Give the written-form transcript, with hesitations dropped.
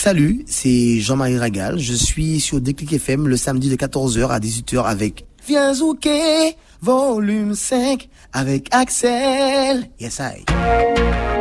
Salut, c'est Jean-Marie Ragal. Je suis sur Déclic FM le samedi de 14h à 18h avec Viens Zouké, volume 5 avec Axel. Yes, I.